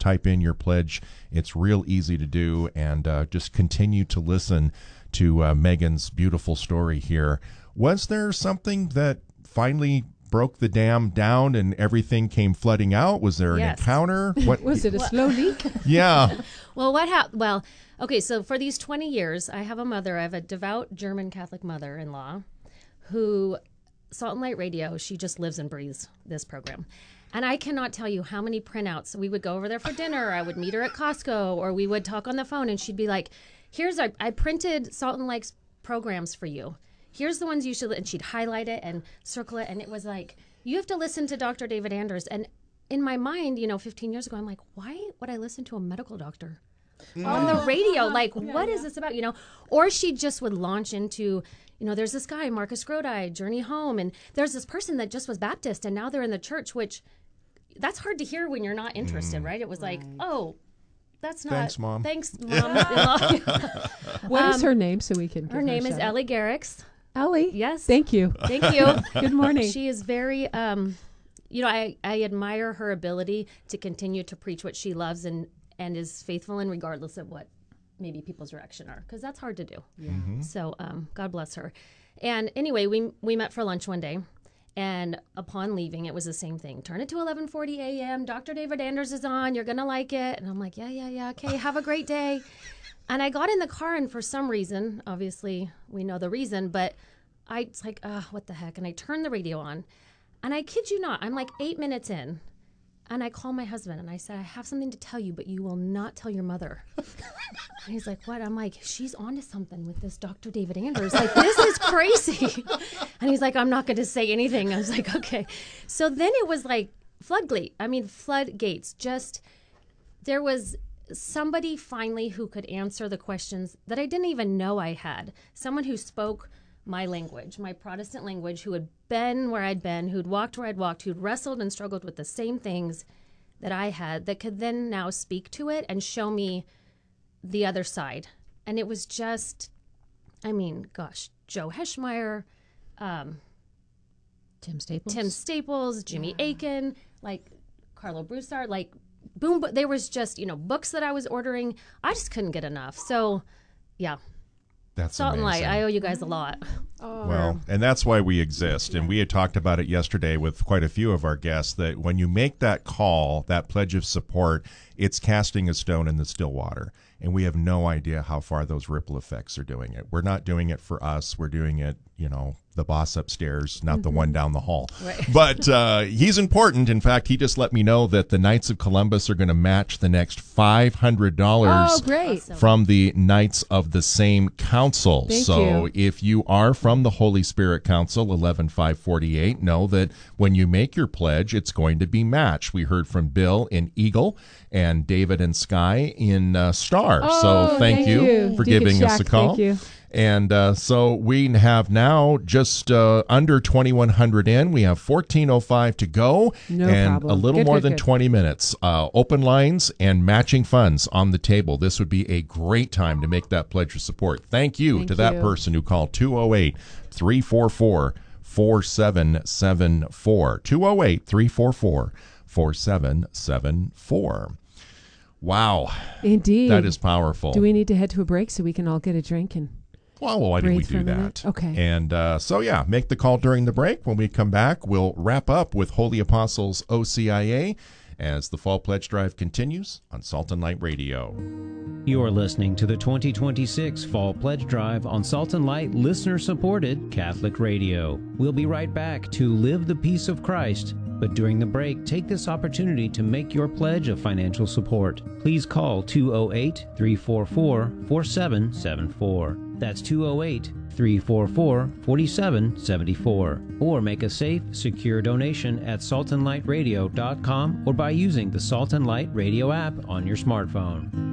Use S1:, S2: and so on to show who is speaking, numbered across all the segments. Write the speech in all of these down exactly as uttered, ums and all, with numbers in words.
S1: type in your pledge. It's real easy to do, and uh, just continue to listen to uh, Megan's beautiful story here. Was there something that finally broke the dam down and everything came flooding out? Was there an
S2: Yes.
S1: encounter? What
S3: Was it a slow leak?
S1: Yeah.
S2: Well, what happened? Well, okay, so for these twenty years, I have a mother. I have a devout German Catholic mother-in-law who, Salt and Light Radio, she just lives and breathes this program. And I cannot tell you how many printouts. We would go over there for dinner. I would meet her at Costco, or we would talk on the phone, and she'd be like, here's, our, I printed Salt and Light's programs for you. Here's the ones you should, and she'd highlight it and circle it. And it was like, you have to listen to Doctor David Anders. And in my mind, you know, fifteen years ago, I'm like, why would I listen to a medical doctor on the radio? Like,
S3: Yeah,
S2: what
S3: yeah.
S2: is this about, you know? Or she just would launch into, you know, there's this guy, Marcus Grodi, Journey Home. And there's this person that just was Baptist, and now they're in the church, which that's hard to hear when you're not interested, right? It was like, oh, that's not.
S1: Thanks, Mom.
S2: Thanks, Mom.
S3: What is
S2: Um,
S3: her name so we can give
S2: Her name
S3: a
S2: is
S3: shout out?
S2: Ellie Garrix.
S3: Ellie?
S2: Yes.
S3: Thank you.
S2: Thank you.
S3: Good morning.
S2: She is very, um, you know, I, I admire her ability to continue to preach what she loves and, and is faithful in regardless of what maybe people's reaction are, because that's hard to do.
S3: Yeah.
S2: So um, God bless her. And anyway, we we met for lunch one day, and upon leaving, it was the same thing. Turn it to eleven forty a.m. Doctor David Anders is on. You're going to like it. And I'm like, yeah, yeah, yeah. Okay, have a great day. And I got in the car, and for some reason, obviously we know the reason, but I it's like, ah, what the heck? And I turned the radio on, and I kid you not, I'm like eight minutes in, and I call my husband, and I said, I have something to tell you, but you will not tell your mother. And he's like, what? I'm like, she's onto something with this Doctor David Anders. Like, this is crazy. And he's like, I'm not going to say anything. I was like, okay. So then it was like floodgate. I mean, floodgates. Just, there was somebody finally who could answer the questions that I didn't even know I had. Someone who spoke my language, my Protestant language, who had been where I'd been, who'd walked where I'd walked, who'd wrestled and struggled with the same things that I had, that could then now speak to it and show me the other side. And it was just, I mean, gosh, Joe Heschmeyer, um,
S3: Tim Staples.
S2: Tim Staples, Jimmy
S3: Yeah.
S2: Aiken, like Carlo Broussard, like boom, but there was just, you know, books that I was ordering. I just couldn't get enough. So, yeah.
S1: That's
S2: Salt and Light,
S1: amazing.
S2: I owe you guys a lot.
S3: Oh.
S1: Well, and that's why we exist. And we had talked about it yesterday with quite a few of our guests, that when you make that call, that pledge of support, it's casting a stone in the still water. And we have no idea how far those ripple effects are doing it. We're not doing it for us. We're doing it, you know, the boss upstairs, not the one down the hall.
S2: Right.
S1: But uh, he's important. In fact, he just let me know that the Knights of Columbus are going to match the next five hundred dollars
S3: Oh, great.
S2: Awesome.
S1: from the Knights of the same council.
S3: Thank
S1: so
S3: you.
S1: if you are from the Holy Spirit Council, eleven five forty-eight, know that when you make your pledge, it's going to be matched. We heard from Bill in Eagle and David and Sky in uh, Star.
S3: Oh,
S1: so thank,
S3: thank
S1: you,
S3: you.
S1: for
S3: Deacon
S1: giving us a
S3: Shack,
S1: call.
S3: thank you.
S1: And uh, so we have now just uh, under twenty-one hundred in. We have fourteen oh five to go,
S3: No
S1: and
S3: problem.
S1: a little
S3: Good,
S1: more
S3: good,
S1: than
S3: good.
S1: twenty minutes. Uh, open lines and matching funds on the table. This would be a great time to make that pledge of support. Thank you
S3: Thank
S1: to that
S3: you.
S1: person who called two oh eight, three four four, four seven seven four. two oh eight, three four four, four seven seven four. Wow,
S3: Indeed.
S1: that is powerful.
S3: Do we need to head to a break so we can all get a drink? And
S1: Well, why did we
S3: breathe for
S1: do
S3: a minute?
S1: that?
S3: Okay.
S1: And uh, so, yeah, make the call during the break. When we come back, we'll wrap up with Holy Apostles O C I A as the Fall Pledge Drive continues on Salt and Light Radio.
S4: You're listening to the twenty twenty-six Fall Pledge Drive on Salt and Light listener-supported Catholic Radio. We'll be right back to live the peace of Christ. But during the break, take this opportunity to make your pledge of financial support. Please call two oh eight, three four four, four seven seven four. That's two oh eight, three four four, four seven seven four. Or make a safe, secure donation at salt and light radio dot com or by using the Salt and Light Radio app on your smartphone.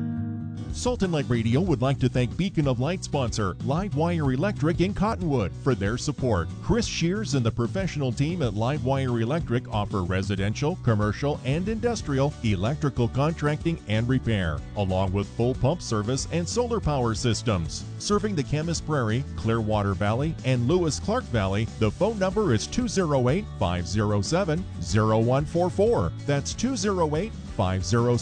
S1: Salt and Light Radio would like to thank Beacon of Light sponsor Livewire Electric in Cottonwood for their support. Chris Shears and the professional team at Livewire Electric offer residential, commercial, and industrial electrical contracting and repair, along with full pump service and solar power systems. Serving the Camas Prairie, Clearwater Valley, and Lewis Clark Valley, the phone number is two oh eight, five oh seven, oh one four four. That's two oh eight, five oh